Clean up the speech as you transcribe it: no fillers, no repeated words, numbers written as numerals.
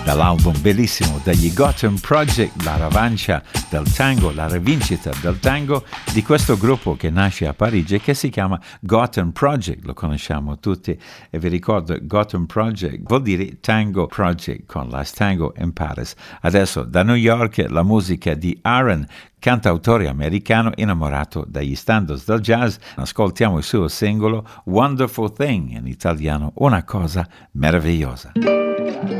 dall'album bellissimo degli Gotham Project, la rivancia del tango, la rivincita del tango di questo gruppo che nasce a Parigi e che si chiama Gotham Project, lo conosciamo tutti e vi ricordo Gotham Project vuol dire Tango Project con Last Tango in Paris. Adesso da New York la musica di Aaron, cantautore americano innamorato dagli standards del jazz. Ascoltiamo il suo singolo Wonderful Thing, in italiano Una cosa meravigliosa.